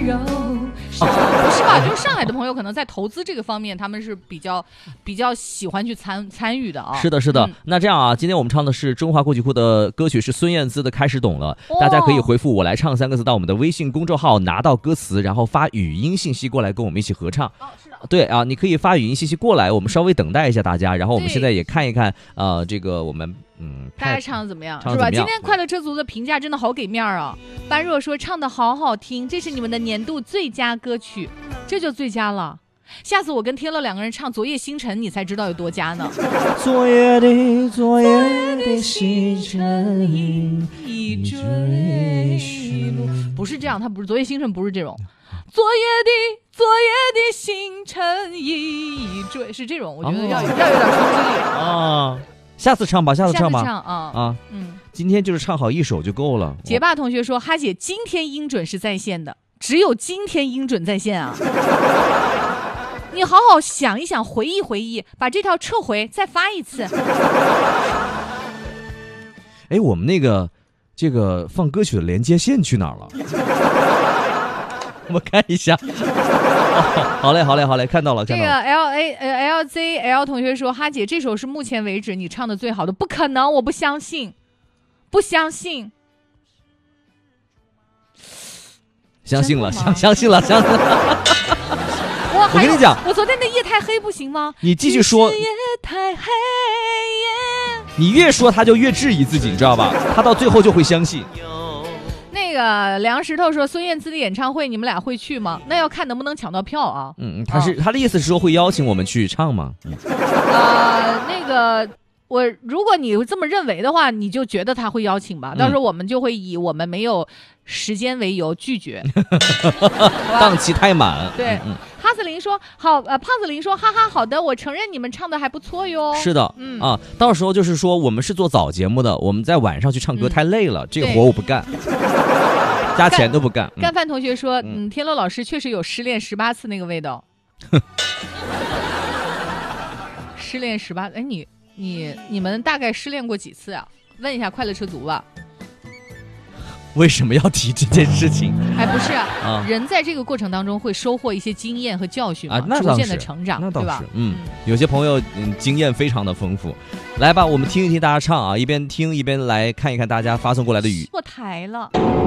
不是吧？就是上海的朋友可能在投资这个方面，他们是比较喜欢去参与的啊。 是的，是的。那这样啊，今天我们唱的是中华歌曲库的歌曲，是孙燕姿的《开始懂了》。大家可以回复"我来唱"3个字到我们的微信公众号，拿到歌词，然后发语音信息过来跟我们一起合唱。 是的。 对啊，你可以发语音信息过来，我们稍微等待一下大家，然后我们现在也看一看这个我们大家唱的怎么样， 是吧？ 今天快乐车族的评价真的好给面啊！般若说唱的好好听，这是你们的年度最佳歌曲，这就最佳了。下次我跟天乐2个人唱《昨夜星辰》，你才知道有多佳呢。 昨夜的星辰已坠落， 不是这样，它不是《昨夜星辰》，不是这种。昨夜的星辰已坠，是这种，我觉得要有点冲击力啊。下次唱吧，下次唱啊！ 今天就是唱好一首就够了。 杰爸同学说，哈姐今天音准是在线的，只有今天音准在线啊！你好好想一想，回忆回忆，把这条撤回，再发一次。 哎，我们这个放歌曲的连接线去哪儿了？我们看一下。好嘞，看到了。 这个 LZL 同学说，哈姐这首是目前为止你唱的最好的，不可能，我不相信。相信了。我跟你讲，我昨天的夜太黑不行吗？ 你继续说。 夜太黑夜， 你越说他就越质疑自己，你知道吧？他到最后就会相信。 那个梁石头说，孙燕姿的演唱会你们俩会去吗？那要看能不能抢到票啊。 他的意思是说会邀请我们去唱吗？ 那个如果你这么认为的话，你就觉得他会邀请吧。到时候我们就会以我们没有时间为由拒绝。 档期太满。 对。哈斯林说好，胖子林说哈哈，好的，我承认你们唱的还不错哟。 是的，到时候就是说我们是做早节目的，我们在晚上去唱歌太累了，这个活我不干，加钱都不干。 干饭同学说，天乐老师确实有失恋18次那个味道。失恋18，哎，你们大概失恋过几次啊？问一下快乐车族吧。 为什么要提这件事情？ 哎，不是人在这个过程当中会收获一些经验和教训嘛，逐渐的成长， 那倒是， 对吧？ 有些朋友经验非常的丰富。来吧，我们听一听大家唱啊，一边听一边来看一看大家发送过来的语。 错台了。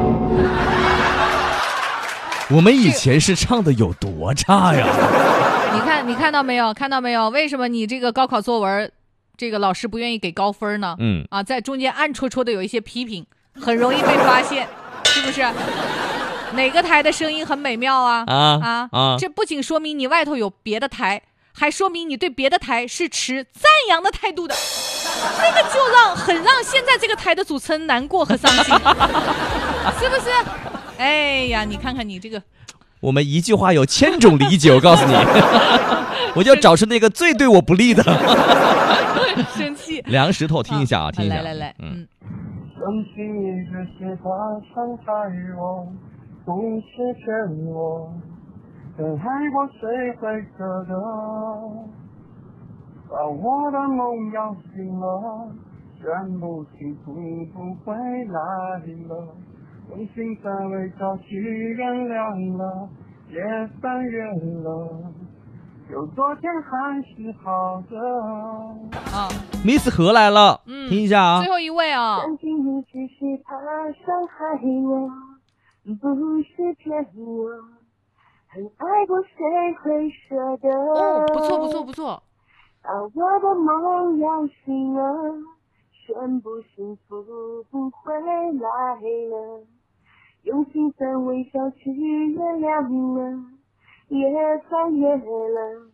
我们以前是唱的有多差呀？ 你看到没有？为什么你这个高考作文，这个老师不愿意给高分呢？在中间暗戳戳的有一些批评。很容易被发现，是不是？哪个台的声音很美妙啊？这不仅说明你外头有别的台，还说明你对别的台是持赞扬的态度的。那个就很让现在这个台的组成难过和伤心，是不是？哎呀，你看看你这个， 我们一句话有1000种理解，我告诉你，我就找出那个最对我不利的。 生气。 梁石头，听一下啊，听一下。 来。 相信你这些话伤害我，总是劝我，等爱过谁会舍得？把我的梦摇醒了，全部幸福不会来了。用心在微笑去原谅了，也翻越了。有昨天还是好的。 Miss 何来了，听一下啊。 最后一位啊。 相信你只是怕伤害我，不是骗我，很爱过谁会舍得？ 不错。 把我的梦摇醒了，全部幸福不会来了。用心在微笑去原谅了，也翻越了。